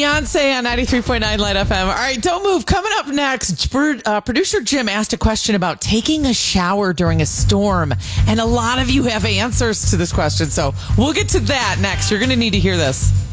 Beyonce on 93.9 Light FM. All right, don't move. Coming up next, producer Jim asked a question about taking a shower during a storm. And a lot of you have answers to this question. So we'll get to that next. You're going to need to hear this.